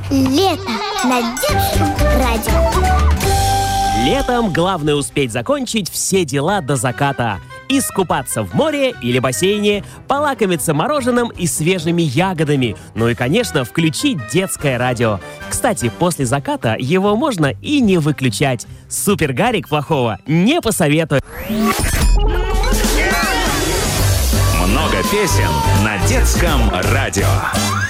Лето на детском радио. Летом главное успеть закончить все дела до заката. Искупаться в море или бассейне, полакомиться мороженым и свежими ягодами. Ну и, конечно, включить детское радио. Кстати, после заката его можно и не выключать. Супер Гарик плохого не посоветует. Много песен на детском радио.